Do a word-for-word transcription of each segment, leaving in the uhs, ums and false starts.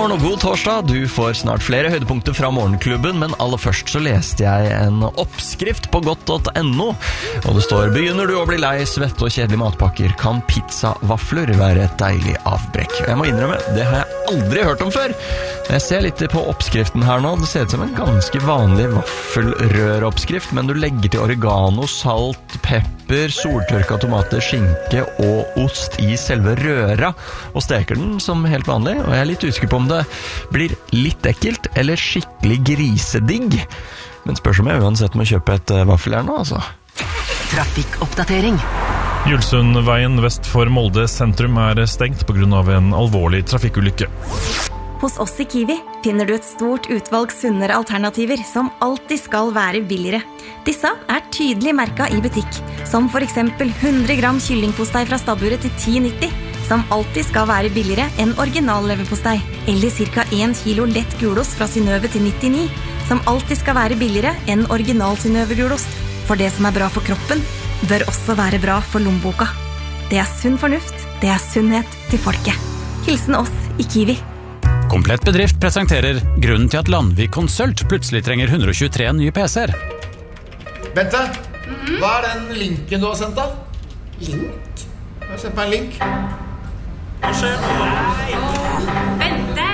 morgen og god torsdag. Du får snart flere høydepunkter fra morgenklubben, men aller først så leste jeg en oppskrift på godt punktum no, og det står: begynner du å bli lei svette og kjedelige matpakker, kan pizzavafler være et deilig avbrekk. Jeg må innrømme, det har jeg aldri hørt om før. Jeg ser litt på oppskriften her nå. Det ser ut som en ganske vanlig vaffelrøroppskrift, men du legger til oregano, salt, pepper, soltørka tomater, skinke og ost i selve røra, og steker den som helt vanlig. Og jeg er litt usikker på om det blir litt ekkelt eller skikkelig grisedigg. Men spørs om jeg uansett må kjøpe et vaffel her nå, altså. Trafikkoppdatering. Julsundveien vest for Molde sentrum er stengt på grunn av en alvorlig trafikkulykke. Hos oss i Kiwi finner du et stort utvalg sunnere alternativer som alltid skal være billigere. Disse er tydelig merket i butikk, som for eksempel hundre gram kyllingpostei fra stabburet til ti nitti, som alltid skal være billigere enn original leverpostei, eller cirka en kilo lett gulost fra Synnøve til nittini, som alltid skal være billigere enn original Synnøve gulost. For det som er bra for kroppen, bør også være bra for lommeboka. Det er sunn fornuft, det er sunnhet til folket. Hilsen oss i Kiwi. Komplett Bedrift presenterer grunnen til at Landvik Consult plutselig trenger hundre og tjuetre nye P C-er. Bente, mm-hmm. Hva er den linken du har sendt da? Link? Jeg har sendt meg en link. Hva skjer nå? Bente!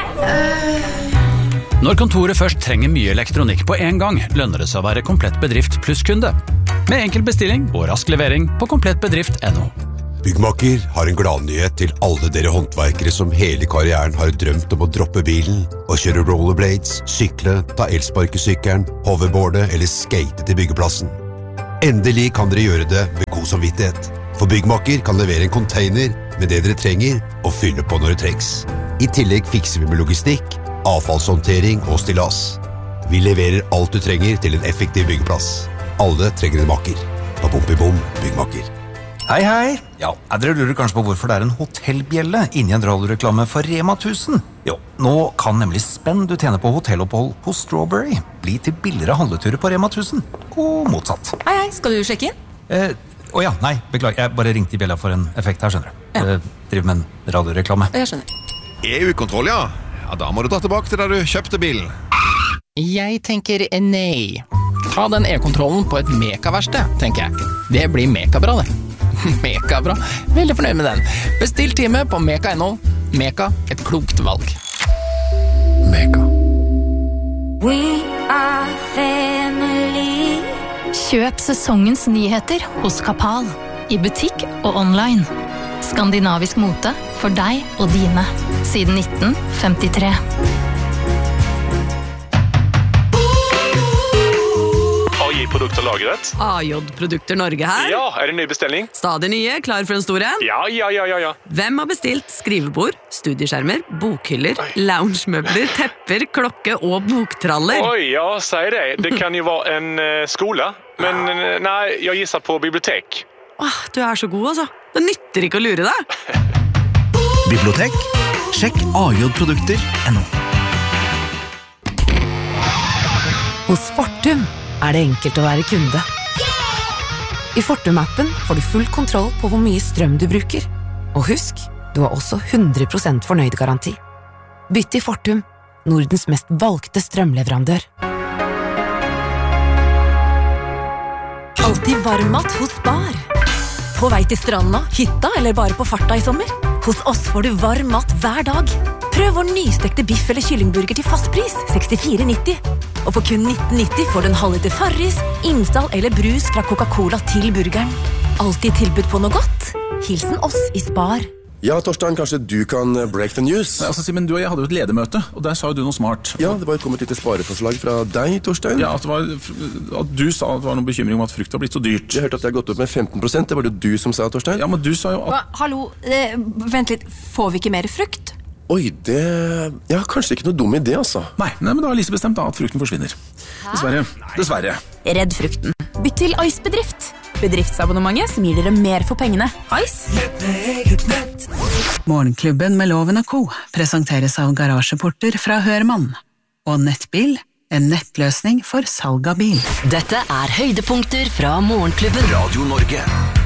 Uh... Når kontoret først trenger mye elektronikk på en gang, lønner det seg å være Komplett Bedrift pluss kunde. Med enkel bestilling og rask levering på komplett bedrift punktum no. Byggmaker har en gladnyhet til alle dere håndverkere som hele karrieren har drømt om å droppe bilen og kjøre rollerblades, sykle, ta elsparkesykkelen, hoverboarde eller skate til byggeplassen. Endelig kan dere gjøre det med god samvittighet, for Byggmaker kan levere en container med det dere trenger og fylle på når det trengs. I tillegg fikser vi med logistikk, avfallshåndtering og stillas. Vi leverer alt du trenger til en effektiv byggeplass. Alle trenger en maker. Pa bom i bom, Byggmaker. Hei, hei. Ja, dere lurer kanskje på hvorfor det er en hotellbjelle inni en radioreklame for Rema tusen. Jo, nå kan nemlig spenn du tjener på hotellopphold hos Strawberry bli til billigere handleturer på Rema tusen, og motsatt. Hei, hei, skal du sjekke inn? Eh, å ja, nei, beklager, jeg bare ringte i bjella for en effekt her, skjønner du. Ja. Eh, driver med en radioreklame. Jeg skjønner. E U-kontroll, ja. Ja, da må du ta tilbake til der du kjøpte bilen. Jeg tenker nei. Ta den e-kontrollen på et mekaverksted, tenker jeg. Det blir mekabra, det. Mekabra. Veldig fornøyd med den. Bestill time på meka punktum no. Meka, et klokt valg. Meka. We are family. Kjøp sesongens nyheter hos Kapal. I butikk og online. Skandinavisk mote for deg og dine. Siden nitten femtitre. A J-produkter lagret. A J-produkter Norge her. Ja, er det ny bestilling? Stadig nye, klar for en stor en? Ja, ja, ja, ja, ja. Hvem har bestilt skrivebord, studieskjermer, bokhyller, loungemøbler, tepper, klokke og boktraller? Oi, ja, sier det. Det kan jo være en uh, skole, men uh, nei, jeg gisser på bibliotek. Åh, du er så god, altså. Det nytter ikke å lure deg. Bibliotek? Sjekk A J produkter punktum no. Hos Fortum er det enkelt å være kunde. I Fortum-appen får du full kontroll på hvor mye strøm du bruker. Og husk, du har også hundre prosent fornøyd-garanti. Bytt til Fortum, Nordens mest valgte strømleverandør. Alltid varmmat hos Spar. På vei til stranda, hytta eller bare på farta i sommer? Hos oss får du varm mat hver dag. Prøv vår nystekte biff eller kyllingburger til fast pris, sekstifire nitti. Og for kun nitten nitti får du en halvliter Farris, innstall eller brus fra Coca-Cola til burgeren. Alltid tilbud på noe godt. Hilsen oss i Spar. Ja, Torstein, kanskje du kan break the news? Nei, altså, Simen, du og jeg hadde jo et ledermøte, og der sa jo du noe smart. Ja, det var kommet litt spareforslag fra deg, Torstein. Ja, at, det var, at du sa at det var noen bekymring om at frukt var blitt så dyrt. Jeg hørte at det har gått opp med femten prosent, det var det du som sa, Torstein. Ja, men du sa jo at... Hva, hallo, eh, vent litt, får vi ikke mer frukt? Oi, det... Ja, kanskje ikke noe dum idé, altså. Nei, nei men da har Lise bestemt da at frukten forsvinner. Hæ? Dessverre, dessverre. Redd frukten. Bytt til Ice Bedrift. Bedriftsabonnementet som gir dere mer for pengene. Ice. Morgenklubben med Loven og Co. presenteres av garasjeporter fra Hørmann. Og Nettbil, en nettløsning for salg av bil. Dette er høydepunkter fra Morgenklubben. Radio Norge.